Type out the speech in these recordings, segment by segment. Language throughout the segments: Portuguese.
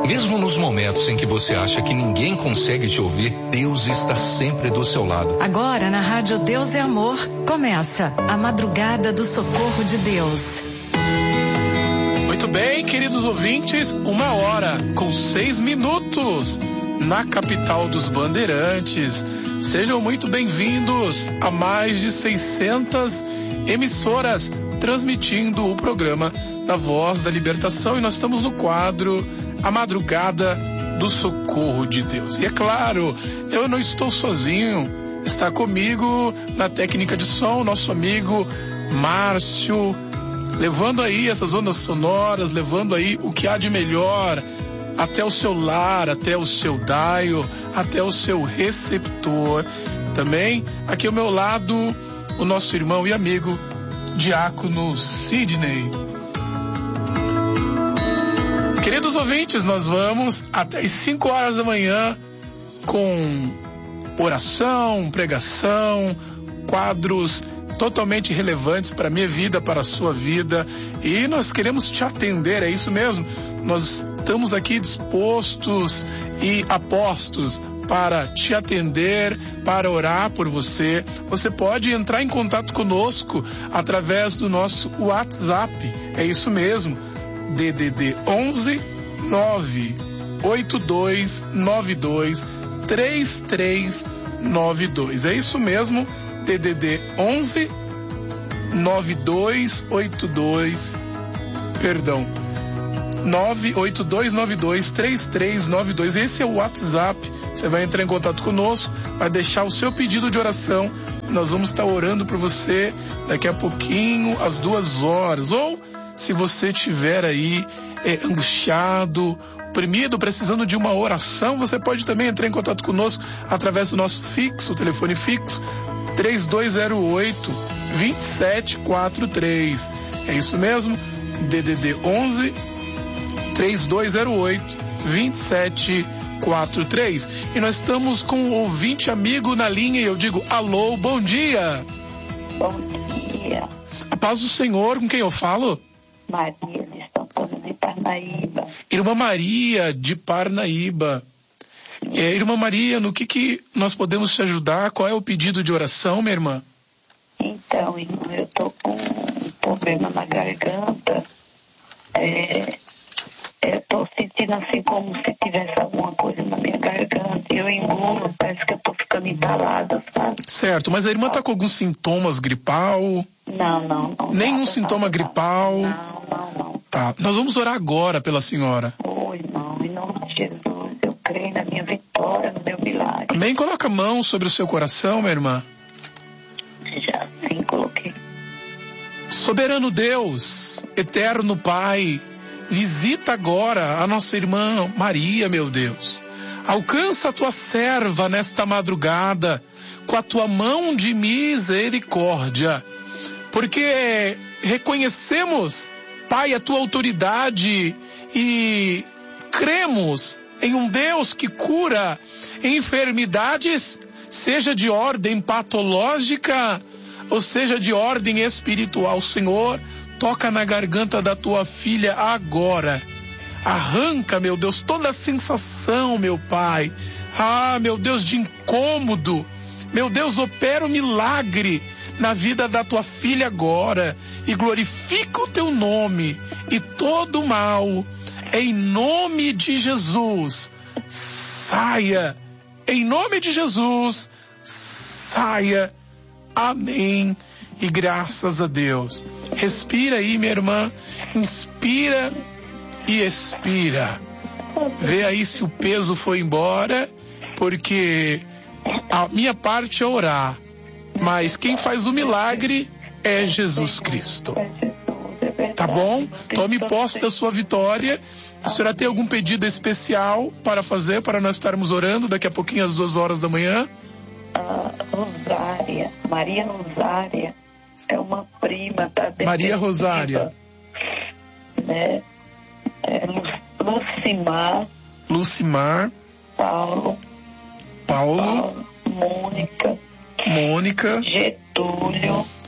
Mesmo nos momentos em que você acha que ninguém consegue te ouvir, Deus está sempre do seu lado. Agora na Rádio Deus é Amor, começa a Madrugada do Socorro de Deus. Muito bem, queridos ouvintes, 1h06 na capital dos Bandeirantes. Sejam muito bem-vindos a mais de 600 emissoras transmitindo o programa da Voz da Libertação, e nós estamos no quadro A Madrugada do Socorro de Deus. E é claro, eu não estou sozinho, está comigo na técnica de som nosso amigo Márcio, levando aí essas ondas sonoras, levando aí o que há de melhor até o seu lar, até o seu dial, até o seu receptor. Também aqui ao meu lado o nosso irmão e amigo Diácono Sidney. Queridos ouvintes, nós vamos até as 5 horas da manhã com oração, pregação, quadros totalmente relevantes para a minha vida, para a sua vida, e nós queremos te atender, é isso mesmo. Nós estamos aqui dispostos e apostos para te atender, para orar por você. Você pode entrar em contato conosco através do nosso WhatsApp, é isso mesmo, DDD 11 98292 3392. É isso mesmo, DDD 11 98292 3392. Esse é o WhatsApp. Você vai entrar em contato conosco, vai deixar o seu pedido de oração. Nós vamos estar orando por você daqui a pouquinho, às 2 horas. Ou se você estiver aí angustiado, oprimido, precisando de uma oração, você pode também entrar em contato conosco através do nosso fixo, o telefone fixo 3208-2743. É isso mesmo, DDD 11 3208-2743. E nós estamos com um ouvinte amigo na linha e eu digo alô, bom dia. Bom dia. A paz do Senhor, com quem eu falo? Maria de Santana de Parnaíba. Irmã Maria de Parnaíba. Irmã Maria, no que nós podemos te ajudar? Qual é o pedido de oração, minha irmã? Então, irmã, eu tô com um problema na garganta. Eu tô sentindo assim como se tivesse alguma coisa na minha garganta. Eu engulo, parece que eu tô ficando entalada, sabe? Certo, mas a irmã tá com alguns sintomas gripal? Não. Nenhum sintoma gripal? Não. Tá, nós vamos orar agora pela senhora. Oi, irmão, em nome de Jesus, eu creio na minha vitória, no meu milagre. Amém? Coloca a mão sobre o seu coração, minha irmã. Já sim, coloquei. Soberano Deus, eterno Pai, visita agora a nossa irmã Maria, meu Deus. Alcança a tua serva nesta madrugada com a tua mão de misericórdia, porque reconhecemos, Pai, a tua autoridade e cremos em um Deus que cura enfermidades, seja de ordem patológica ou seja de ordem espiritual. Senhor, toca na garganta da tua filha agora. Arranca, meu Deus, toda a sensação, meu Pai. Meu Deus, de incômodo. Meu Deus, opera o milagre na vida da tua filha agora. E glorifica o teu nome. E todo mal, em nome de Jesus, saia. Em nome de Jesus, saia. Amém. E graças a Deus. Respira aí, minha irmã. Inspira e expira. Vê aí se o peso foi embora, porque a minha parte é orar, mas quem faz o milagre é Jesus Cristo. Tá bom? Tome posse da sua vitória. A senhora tem algum pedido especial para fazer, para nós estarmos orando daqui a pouquinho às 2 horas da manhã? Rosária, Maria Rosária, é uma prima, tá? Maria Rosária. Né? Lucimar. Paulo. Mônica.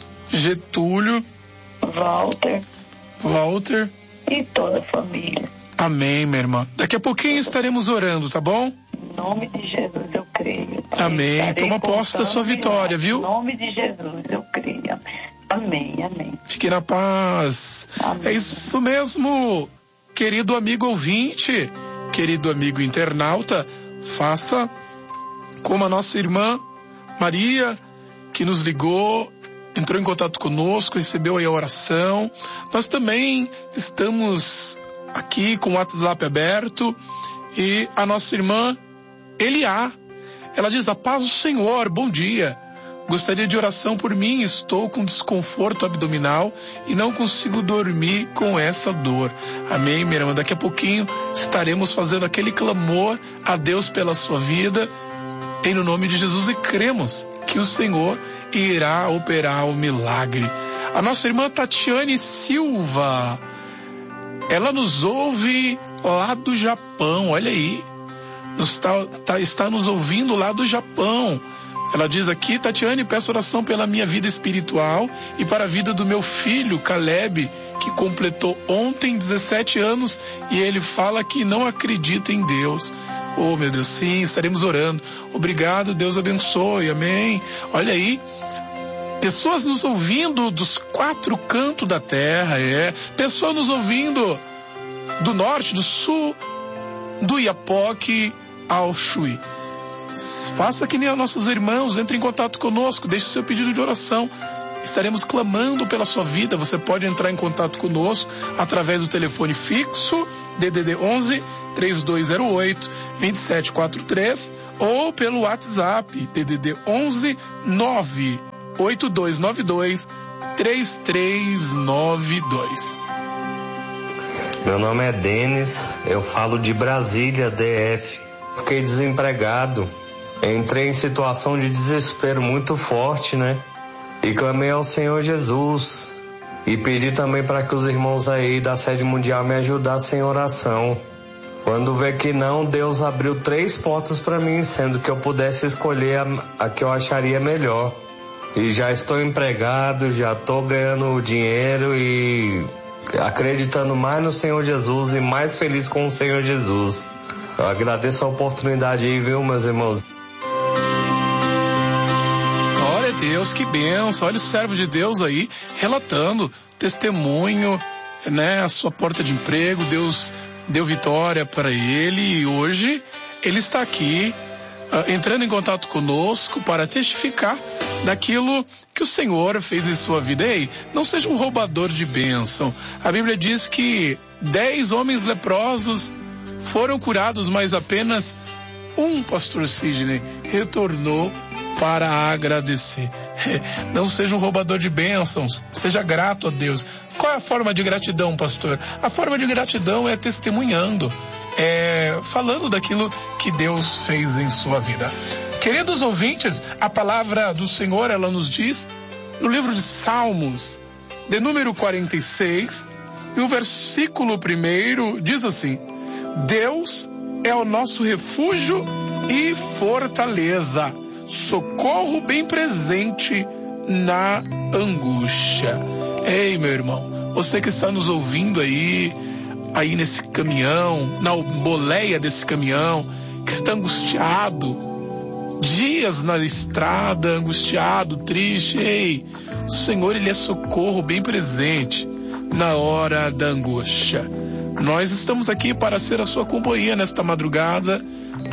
Getúlio. Walter. E toda a família. Amém, minha irmã. Daqui a pouquinho estaremos orando, tá bom? Em nome de Jesus eu creio. Amém. Estarei Toma posse da sua vitória, viu? Em nome de Jesus eu creio. Amém, amém. Fique na paz. Amém. É isso mesmo, querido amigo ouvinte, querido amigo internauta, faça como a nossa irmã Maria, que nos ligou, entrou em contato conosco, recebeu aí a oração. Nós também estamos aqui com o WhatsApp aberto e a nossa irmã Eliá, ela diz: a paz do Senhor, bom dia. Gostaria de oração por mim, estou com desconforto abdominal e não consigo dormir com essa dor. Amém, minha irmã? Daqui a pouquinho estaremos fazendo aquele clamor a Deus pela sua vida, em nome de Jesus, e cremos que o Senhor irá operar o milagre. A nossa irmã Tatiane Silva, ela nos ouve lá do Japão, olha aí, está nos ouvindo lá do Japão. Ela diz aqui: Tatiane, peço oração pela minha vida espiritual e para a vida do meu filho, Caleb, que completou ontem 17 anos e ele fala que não acredita em Deus. Oh, meu Deus, sim, estaremos orando. Obrigado, Deus abençoe, amém. Olha aí, pessoas nos ouvindo dos 4 cantos da terra, pessoas nos ouvindo do norte, do sul, do Iapoque ao Chuí. Faça que nem os nossos irmãos, entre em contato conosco, deixe seu pedido de oração. Estaremos clamando pela sua vida. Você pode entrar em contato conosco através do telefone fixo DDD 11 3208 2743 ou pelo WhatsApp DDD 11 98292 3392. Meu nome é Denis, eu falo de Brasília, DF. Fiquei desempregado, entrei em situação de desespero muito forte, né? E clamei ao Senhor Jesus e pedi também para que os irmãos aí da Sede Mundial me ajudassem em oração. Quando vê que não, Deus abriu 3 portas para mim, sendo que eu pudesse escolher a que eu acharia melhor. E já estou empregado, já estou ganhando dinheiro e acreditando mais no Senhor Jesus e mais feliz com o Senhor Jesus. Eu agradeço a oportunidade aí, viu, meus irmãos? Glória a Deus, que bênção. Olha o servo de Deus aí relatando testemunho, né? A sua porta de emprego, Deus deu vitória para ele e hoje ele está aqui entrando em contato conosco para testificar daquilo que o Senhor fez em sua vida. Ei, não seja um roubador de bênção. A Bíblia diz que 10 homens leprosos foram curados, mas apenas um, pastor Sidney, retornou para agradecer. Não seja um roubador de bênçãos, seja grato a Deus. Qual é a forma de gratidão, pastor? A forma de gratidão é testemunhando, falando daquilo que Deus fez em sua vida. Queridos ouvintes, a palavra do Senhor, ela nos diz no livro de Salmos, de número 46, e o versículo 1 diz assim: Deus é o nosso refúgio e fortaleza, socorro bem presente na angústia. Ei, meu irmão, você que está nos ouvindo aí nesse caminhão, na boleia desse caminhão, que está angustiado, dias na estrada, angustiado, triste, ei, o Senhor, Ele é socorro bem presente na hora da angústia. Nós estamos aqui para ser a sua companhia nesta madrugada.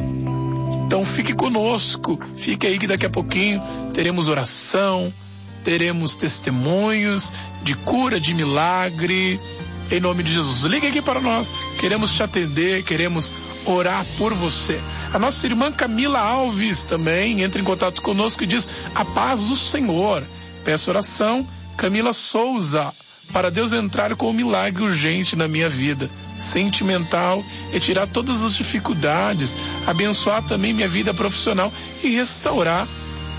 Então fique conosco, fique aí que daqui a pouquinho teremos oração, teremos testemunhos de cura, de milagre, em nome de Jesus. Ligue aqui para nós, queremos te atender, queremos orar por você. A nossa irmã Camila Alves também entra em contato conosco e diz: a paz do Senhor. Peço oração, Camila Souza, para Deus entrar com um milagre urgente na minha vida sentimental e tirar todas as dificuldades, abençoar também minha vida profissional e restaurar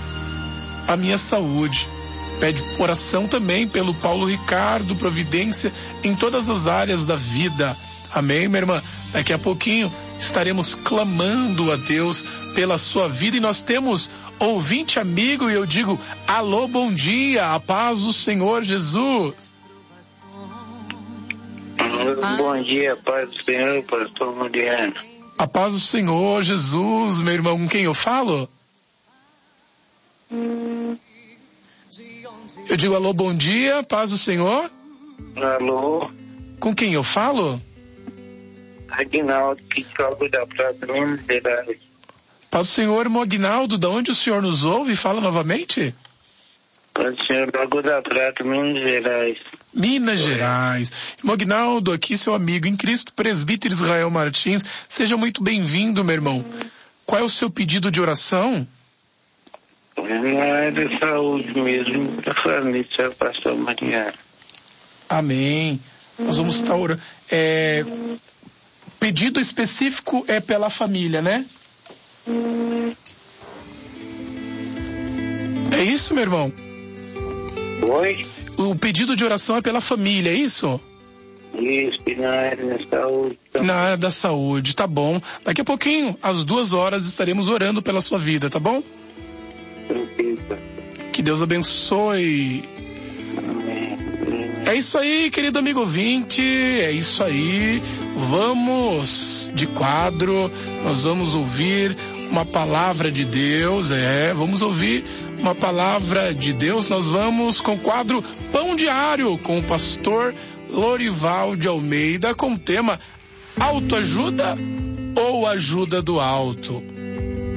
a minha saúde. Pede oração também pelo Paulo Ricardo, providência em todas as áreas da vida. Amém, minha irmã? Daqui a pouquinho estaremos clamando a Deus pela sua vida e nós temos ouvinte amigo e eu digo: alô, bom dia, a paz do Senhor Jesus. Bom dia, paz do Senhor, pastor Mariano. A paz do Senhor, Jesus, meu irmão. Com quem eu falo? Eu digo alô, bom dia, paz do Senhor. Alô. Com quem eu falo? Aguinaldo, que Lagoa da Prata, Minas Gerais. Paz do Senhor, irmão Aguinaldo, de onde o senhor nos ouve? Fala novamente. Paz do Senhor, Lagoa da Prata, Minas Gerais. Minas Gerais. Irmão Aguinaldo, aqui seu amigo em Cristo, presbítero Israel Martins. Seja muito bem-vindo, meu irmão. Qual é o seu pedido de oração? Na área da saúde mesmo, da família, pastor Mariano. Amém. Nós vamos estar orando. Pedido específico é pela família, né? É isso, meu irmão? Oi? O pedido de oração é pela família, é isso? Isso, na área da saúde. Na área da saúde, tá bom. Daqui a pouquinho, às 2h, estaremos orando pela sua vida, tá bom? Que Deus abençoe. Amém. É isso aí, querido amigo ouvinte, é isso aí. Vamos de quadro, nós vamos ouvir uma palavra de Deus, vamos ouvir uma palavra de Deus. Nós vamos com o quadro Pão Diário com o pastor Lorival de Almeida com o tema Autoajuda ou Ajuda do Alto.